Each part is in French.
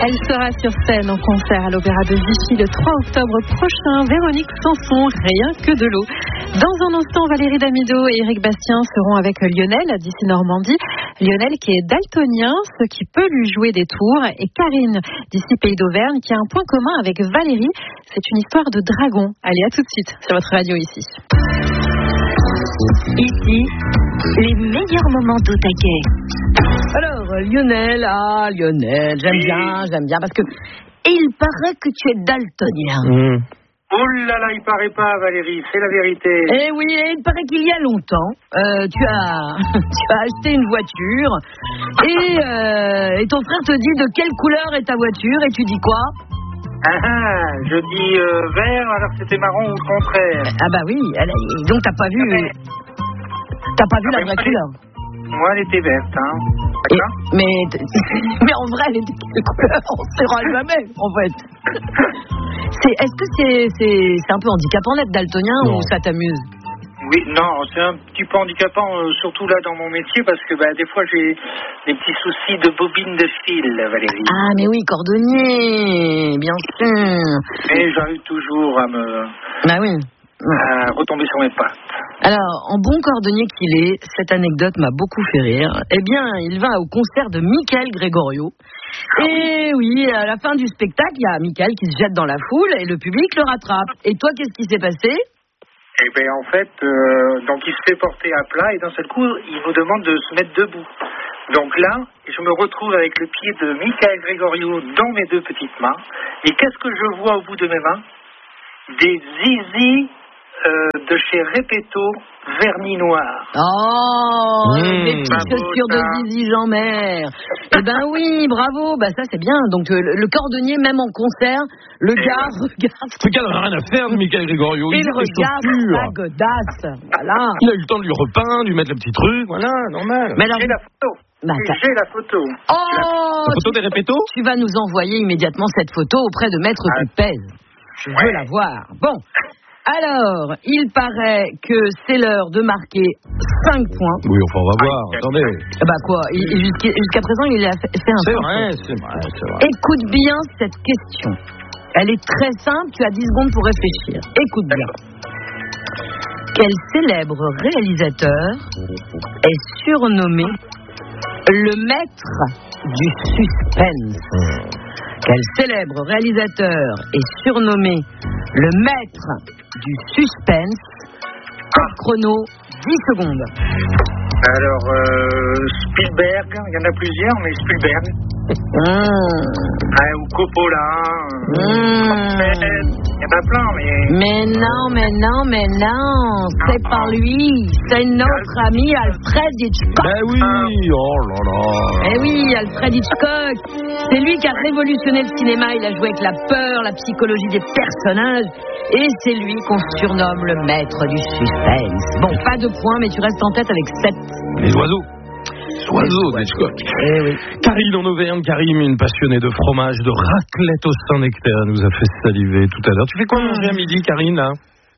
Elle sera sur scène en concert à l'Opéra de Vichy le 3 octobre prochain. Véronique Sanson, rien que de l'eau. Dans un instant, Valérie Damido et Éric Bastien seront avec Lionel d'ici Normandie. Lionel qui est daltonien, ce qui peut lui jouer des tours. Et Karine d'ici Pays d'Auvergne qui a un point commun avec Valérie. C'est une histoire de dragon. Allez, à tout de suite sur votre radio ici. Ici, les meilleurs moments d'Otaquet. Alors, Lionel, j'aime bien, parce que il paraît que tu es daltonien. Oh là là, il paraît pas, Valérie, c'est la vérité. Eh oui, il paraît qu'il y a longtemps, tu as acheté une voiture et ton frère te dit de quelle couleur est ta voiture et tu dis quoi? Je dis vert alors que c'était marron ou le contraire. Ah bah oui, donc t'as pas vu la vraie couleur. Moi, elle était verte, hein. Mais en vrai, elle était quelle couleur? On ne saura jamais, en fait. Est-ce que c'est un peu handicapant d'être daltonien ou ça t'amuse? Oui, non, c'est un petit peu handicapant, surtout là dans mon métier, parce que des fois j'ai des petits soucis de bobine de fil, Valérie. Ah, mais oui, cordonnier, bien sûr. Et j'arrive toujours à retomber sur mes pattes. Alors, en bon cordonnier qu'il est, cette anecdote m'a beaucoup fait rire. Eh bien, il va au concert de Michael Gregorio. Et oui, à la fin du spectacle, il y a Michael qui se jette dans la foule et le public le rattrape. Et toi, qu'est-ce qui s'est passé? Eh bien, en fait, donc il se fait porter à plat et d'un seul coup, il nous demande de se mettre debout. Donc là, je me retrouve avec le pied de Michael Gregorio dans mes deux petites mains. Et qu'est-ce que je vois au bout de mes mains? Des zizis de chez Repetto, vernis noir. Oh, des petites chaussures de zizi Jean-Mère. Eh ben oui, bravo, ça c'est bien. Donc le cordonnier, même en concert, le gars regarde. Ce gars n'a rien à faire de Michael Gregorio. Il regarde sa godasse. Voilà. Il a eu le temps de lui repeindre, lui mettre le petit truc, voilà, normal. Mais alors, j'ai la photo. J'ai la photo. Oh, la photo des Repetto? Tu vas nous envoyer immédiatement cette photo auprès de Maître Pupez. Je veux la voir. Bon. Alors, il paraît que c'est l'heure de marquer 5 points. Oui, enfin, on va voir. Attendez. Quoi jusqu'à présent, il a fait un point. C'est vrai. Écoute bien cette question. Elle est très simple, tu as 10 secondes pour réfléchir. Écoute bien. Quel célèbre réalisateur est surnommé le maître du suspense? Quel célèbre réalisateur est surnommé le maître du suspense? Top chrono, 10 secondes. Alors, Spielberg, il y en a plusieurs, mais Spielberg. Ou Coppola. Il y en a plein, Mais non, c'est pas lui. C'est notre ami Alfred Hitchcock. Ben oui, oh là là. Eh oui, Alfred Hitchcock. C'est lui qui a révolutionné le cinéma. Il a joué avec la peur, la psychologie des personnages. Et c'est lui qu'on surnomme le maître du suspense. Bon, pas de points, mais tu restes en tête avec 7. Les oiseaux d'Hitchcock. Eh oui. Karine en Auvergne, Karim, une passionnée de fromage, de raclette au Saint-Nectaire, nous a fait saliver tout à l'heure. Tu fais quoi manger à midi, Karine, là?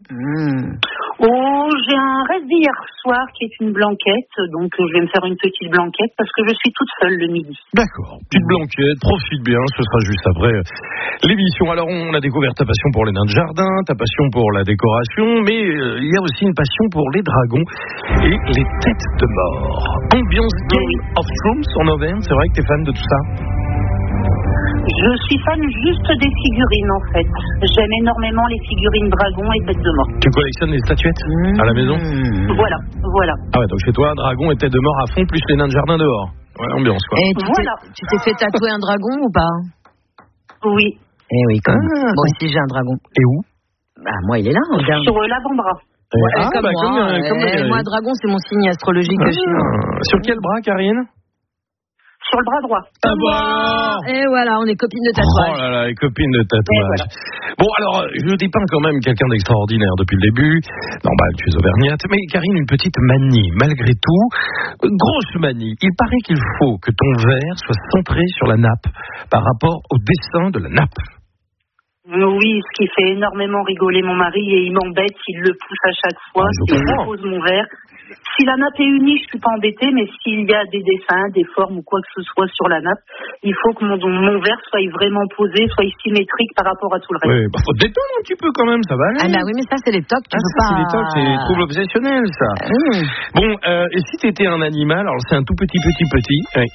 Oh, j'ai un reste d'hier soir qui est une blanquette, donc je vais me faire une petite blanquette parce que je suis toute seule le midi. D'accord, petite blanquette, profite bien, ce sera juste après l'émission. Alors on a découvert ta passion pour les nains de jardin, ta passion pour la décoration, mais il y a aussi une passion pour les dragons et les têtes de mort. Ambiance Game of Thrones en Auvergne, c'est vrai que t'es fan de tout ça? Je suis fan juste des figurines en fait. J'aime énormément les figurines dragons et têtes de mort. Tu collectionnes les statuettes à la maison? Voilà. Ah ouais, donc chez toi, dragon et tête de mort à fond, plus les nains de jardin dehors. Ouais, ambiance quoi. Et tu t'es fait tatouer un dragon ou pas? Oui. Eh oui, quand même. Moi aussi j'ai un dragon. Et où? Moi il est là, regarde. Sur l'avant-bras. Moi, dragon, c'est mon signe astrologique. Sur quel bras, Karine? Sur le bras droit. Et voilà, on est copines de tatouage. Oh là là, les copines de tatouage. Bon, alors, je dépeins quand même quelqu'un d'extraordinaire depuis le début. Normal, tu es auvergnate. Mais Karine, une petite manie, malgré tout. Grosse manie. Il paraît qu'il faut que ton verre soit centré sur la nappe par rapport au dessin de la nappe. Oui, ce qui fait énormément rigoler mon mari et il m'embête, il le pousse à chaque fois. Il me pose mon verre Si la nappe est unie, je suis pas embêtée, mais s'il y a des dessins, des formes ou quoi que ce soit sur la nappe, il faut que mon verre soit vraiment posé, soit symétrique par rapport à tout le reste. Oui, faut te détendre un petit peu quand même, ça va aller. Ah bah oui, mais ça c'est les tocs, tu peux pas... C'est des tocs, c'est des troubles obsessionnels, ça. Bon, et si t'étais un animal, alors c'est un tout petit. Oui, voilà.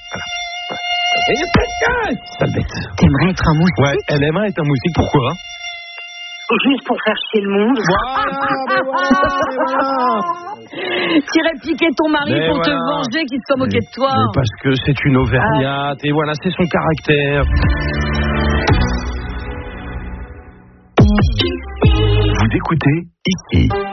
Sale bête. T'aimerais être un moustique? Ouais, elle aimerait être un moustique, pourquoi? Juste pour faire chier le monde. Voilà. T'irais piquer ton mari Mais pour te voilà. venger qu'il se soit moqué de toi. Mais parce que c'est une auvergnate, et voilà, c'est son caractère. Vous écoutez ici.